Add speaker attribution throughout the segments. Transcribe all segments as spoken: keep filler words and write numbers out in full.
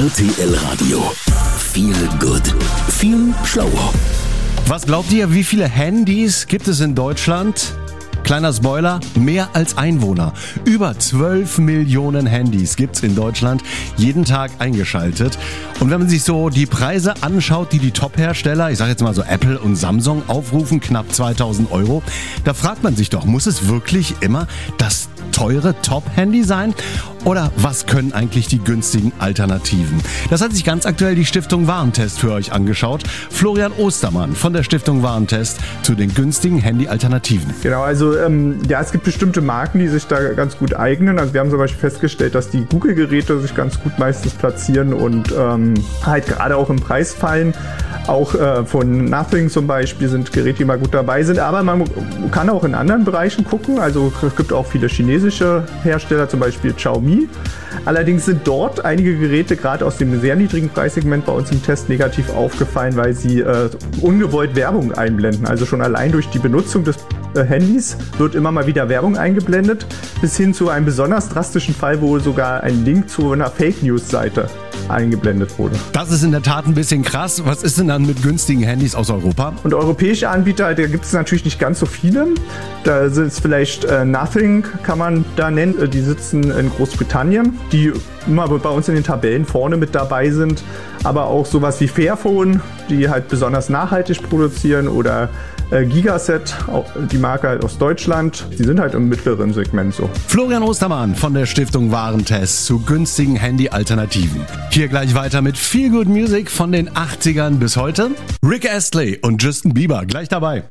Speaker 1: R T L Radio. Viel gut, viel schlauer.
Speaker 2: Was glaubt ihr, wie viele Handys gibt es in Deutschland? Kleiner Spoiler, mehr als Einwohner. Über zwölf Millionen Handys gibt's in Deutschland jeden Tag eingeschaltet. Und wenn man sich so die Preise anschaut, die die Top-Hersteller, ich sage jetzt mal so Apple und Samsung, aufrufen, knapp zweitausend Euro, da fragt man sich doch, muss es wirklich immer das teure Top-Handy sein? Oder was können eigentlich die günstigen Alternativen? Das hat sich ganz aktuell die Stiftung Warentest für euch angeschaut. Florian Ostermann von der Stiftung Warentest zu den günstigen Handy-Alternativen.
Speaker 3: Genau, also ähm, ja, es gibt bestimmte Marken, die sich da ganz gut eignen. Also wir haben zum Beispiel festgestellt, dass die Google-Geräte sich ganz gut meistens platzieren und ähm, halt gerade auch im Preis fallen. Auch äh, von Nothing zum Beispiel sind Geräte, die mal gut dabei sind. Aber man kann auch in anderen Bereichen gucken. Also es gibt auch viele chinesische Hersteller, zum Beispiel Xiaomi. Allerdings sind dort einige Geräte gerade aus dem sehr niedrigen Preissegment bei uns im Test negativ aufgefallen, weil sie äh, ungewollt Werbung einblenden. Also schon allein durch die Benutzung des äh, Handys wird immer mal wieder Werbung eingeblendet, bis hin zu einem besonders drastischen Fall, wo sogar ein Link zu einer Fake-News-Seite eingeblendet wurde.
Speaker 2: Das ist in der Tat ein bisschen krass. Was ist denn dann mit günstigen Handys aus Europa?
Speaker 3: Und europäische Anbieter, da gibt es natürlich nicht ganz so viele. Da sind es vielleicht äh, Nothing, kann man da nennen. Die sitzen in Großbritannien, die immer bei uns in den Tabellen vorne mit dabei sind. Aber auch sowas wie Fairphone, die halt besonders nachhaltig produzieren, oder äh, Gigaset, auch die Marke halt aus Deutschland. Die sind halt im mittleren Segment so.
Speaker 2: Florian Ostermann von der Stiftung Warentest zu günstigen Handy-Alternativen. Hier gleich weiter mit Feel Good Music von den achtzigern bis heute. Rick Astley und Justin Bieber gleich dabei.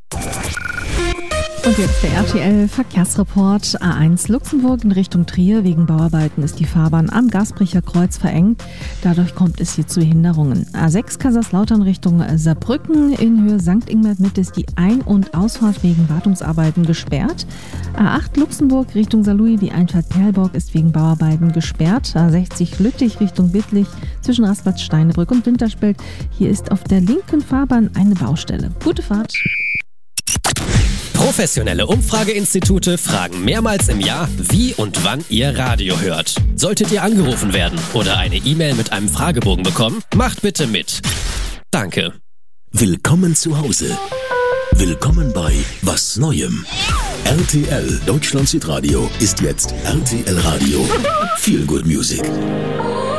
Speaker 4: Und jetzt der R T L-Verkehrsreport. A eins Luxemburg in Richtung Trier. Wegen Bauarbeiten ist die Fahrbahn am Gasbricher Kreuz verengt. Dadurch kommt es hier zu Hinderungen. A sechs Kaiserslautern Richtung Saarbrücken. In Höhe Sankt Ingbert Mitte ist die Ein- und Ausfahrt wegen Wartungsarbeiten gesperrt. A acht Luxemburg Richtung Saarlouis. Die Einfahrt Perlborg ist wegen Bauarbeiten gesperrt. A sechzig Lüttich Richtung Wittlich zwischen Raspatz, Steinebrück und Winterspelt. Hier ist auf der linken Fahrbahn eine Baustelle. Gute Fahrt.
Speaker 5: Professionelle Umfrageinstitute fragen mehrmals im Jahr, wie und wann ihr Radio hört. Solltet ihr angerufen werden oder eine E-Mail mit einem Fragebogen bekommen, macht bitte mit. Danke.
Speaker 1: Willkommen zu Hause. Willkommen bei Was Neuem. R T L Deutschland Südradio ist jetzt R T L Radio. Feel Good Music.